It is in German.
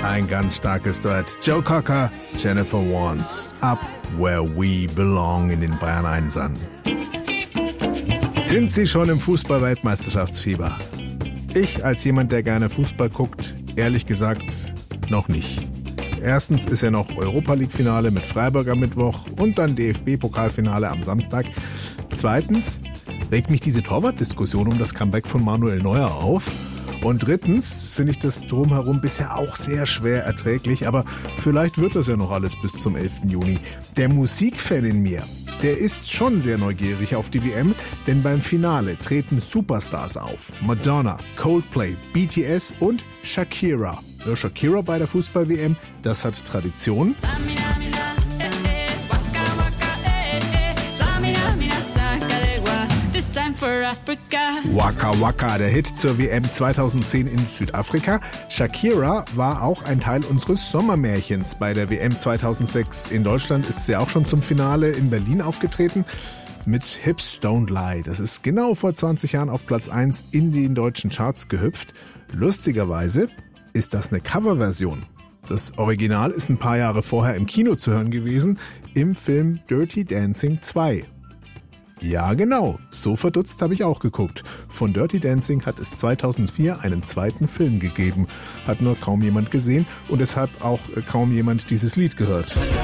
Ein ganz starkes Duett. Joe Cocker, Jennifer Warnes. Up Where We Belong in den Bayern 1ern. Sind Sie schon im Fußball-Weltmeisterschaftsfieber? Ich als jemand, der gerne Fußball guckt, ehrlich gesagt noch nicht. Erstens ist ja noch Europa-League-Finale mit Freiburg am Mittwoch und dann DFB-Pokalfinale am Samstag. Zweitens regt mich diese Torwartdiskussion um das Comeback von Manuel Neuer auf. Und drittens finde ich das Drumherum bisher auch sehr schwer erträglich, aber vielleicht wird das ja noch alles bis zum 11. Juni. Der Musikfan in mir, der ist schon sehr neugierig auf die WM, denn beim Finale treten Superstars auf. Madonna, Coldplay, BTS und Shakira. Ja, Shakira bei der Fußball-WM, das hat Tradition. Waka Waka, der Hit zur WM 2010 in Südafrika. Shakira war auch ein Teil unseres Sommermärchens. Bei der WM 2006 in Deutschland ist sie auch schon zum Finale in Berlin aufgetreten mit Hips Don't Lie. Das ist genau vor 20 Jahren auf Platz 1 in den deutschen Charts gehüpft. Lustigerweise ist das eine Coverversion. Das Original ist ein paar Jahre vorher im Kino zu hören gewesen, im Film Dirty Dancing 2. Ja, genau. So verdutzt habe ich auch geguckt. Von Dirty Dancing hat es 2004 einen zweiten Film gegeben. Hat nur kaum jemand gesehen und deshalb auch kaum jemand dieses Lied gehört.